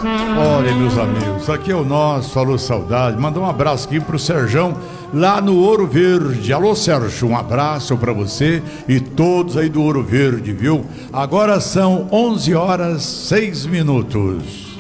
Olha, meus amigos, aqui é o nosso Alô Saudade. Manda um abraço aqui pro Serjão, lá no Ouro Verde. Alô, Sérgio, um abraço pra você e todos aí do Ouro Verde, viu? Agora são 11 horas 6 minutos.